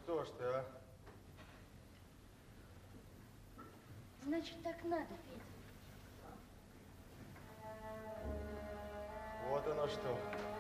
что ж ты, а? Значит, так надо, Петя. Вот оно что.